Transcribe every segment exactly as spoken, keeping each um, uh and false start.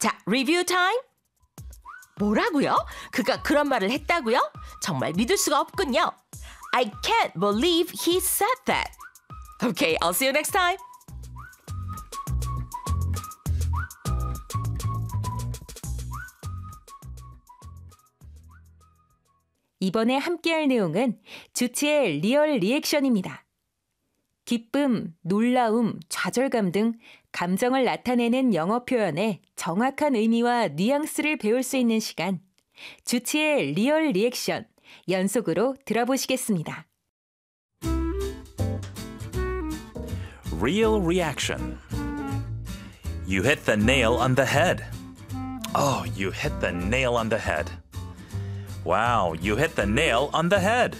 자, 리뷰 타임. 뭐라고요? 그가 그런 말을 했다고요? 정말 믿을 수가 없군요. I can't believe he said that. Okay, I'll see you next time. 이번에 함께할 내용은 주치의 리얼 리액션입니다. 기쁨, 놀라움, 좌절감 등 감정을 나타내는 영어 표현의 정확한 의미와 뉘앙스를 배울 수 있는 시간. 주치의 리얼 리액션 연속으로 들어보시겠습니다. Real reaction. You hit the nail on the head. Oh, you hit the nail on the head. Wow, you hit the nail on the head.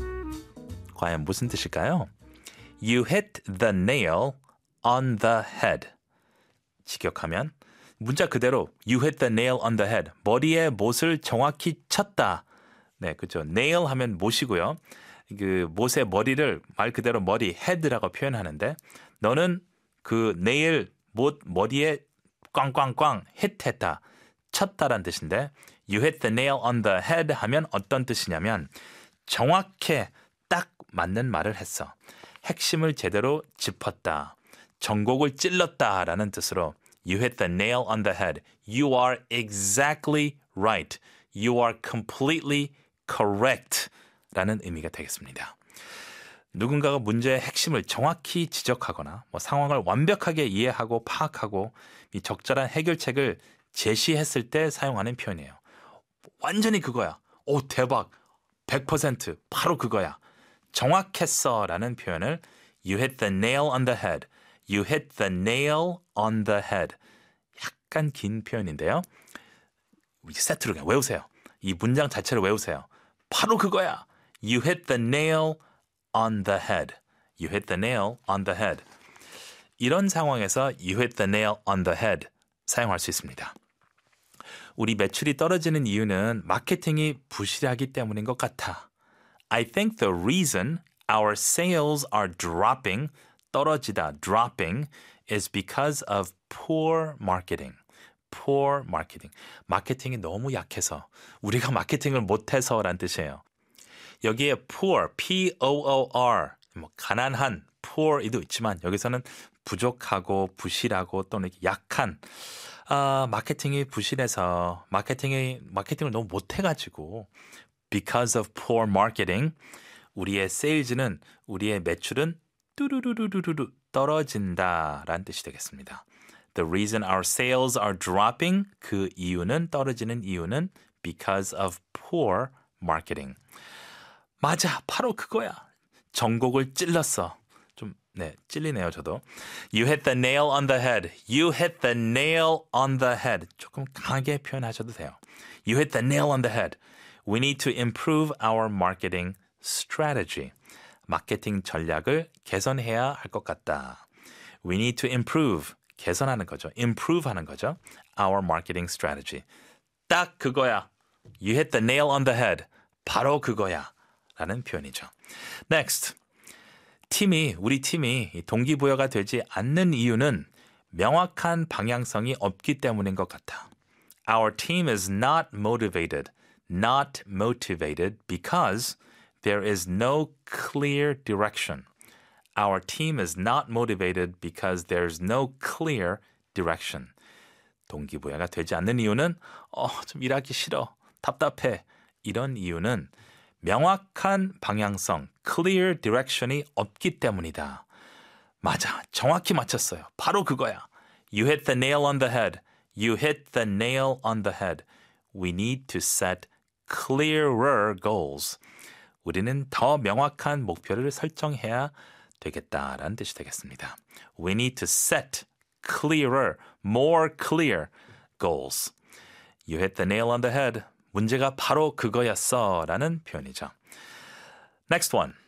과연 무슨 뜻일까요? You hit the nail on the head. 직역하면 문자 그대로 You hit the nail on the head. 머리에 못을 정확히 쳤다. 네, 그죠. nail 하면 못이고요. 그 못의 머리를 말 그대로 머리, head라고 표현하는데 너는 그 nail, 못 머리에 꽝꽝꽝 hit했다. 쳤다란 뜻인데 You hit the nail on the head 하면 어떤 뜻이냐면 정확해 딱 맞는 말을 했어. 핵심을 제대로 짚었다. 전곡을 찔렀다라는 뜻으로 You hit the nail on the head. You are exactly right. You are completely correct 라는 의미가 되겠습니다. 누군가가 문제의 핵심을 정확히 지적하거나 뭐 상황을 완벽하게 이해하고 파악하고 이 적절한 해결책을 제시했을 때 사용하는 표현이에요. 완전히 그거야. 오, 대박. 백 퍼센트 바로 그거야. 정확했어 라는 표현을 You hit the nail on the head. You hit the nail on the head. 약간 긴 표현인데요. 세트로 그냥 외우세요. 이 문장 자체를 외우세요. 바로 그거야. You hit the nail on the head. You hit the nail on the head. 이런 상황에서 You hit the nail on the head 사용할 수 있습니다. 우리 매출이 떨어지는 이유는 마케팅이 부실하기 때문인 것 같아. I think the reason our sales are dropping, 떨어지다, dropping, is because of poor marketing. poor marketing. 마케팅이 너무 약해서, 우리가 마케팅을 못해서라는 뜻이에요. 여기에 poor, P-O-O-R, 뭐 가난한, poor이도 있지만 여기서는 부족하고 부실하고 또는 약한, 아, 마케팅이 부실해서 마케팅이 마케팅을 너무 못해가지고 because of poor marketing 우리의 세일즈는 우리의 매출은 뚜루루루루루 떨어진다라는 뜻이 되겠습니다. The reason our sales are dropping 그 이유는 떨어지는 이유는 because of poor marketing. 맞아, 바로 그거야. 전곡을 찔렀어. 좀 네, 찔리네요, 저도. You hit the nail on the head. You hit the nail on the head. 조금 강하게 표현하셔도 돼요. You hit the nail on the head. We need to improve our marketing strategy. 마케팅 전략을 개선해야 할 것 같다. We need to improve. 개선하는 거죠. improve 하는 거죠. Our marketing strategy. 딱 그거야. You hit the nail on the head. 바로 그거야. 라는 표현이죠. Next. 팀이, 우리 팀이 동기부여가 되지 않는 이유는 명확한 방향성이 없기 때문인 것 같아. Our team is not motivated. Not motivated because there is no clear direction. Our team is not motivated because there's no clear direction. 동기부여가 되지 않는 이유는 어, 좀 일하기 싫어. 답답해. 이런 이유는 명확한 방향성, clear direction이 없기 때문이다. 맞아. 정확히 맞췄어요. 바로 그거야. You hit the nail on the head. You hit the nail on the head. We need to set clearer goals. 우리는 더 명확한 목표를 설정해야 되겠다라는 뜻이 되겠습니다. We need to set clearer, more clear goals. You hit the nail on the head. 문제가 바로 그거였어 라는 표현이죠. Next one.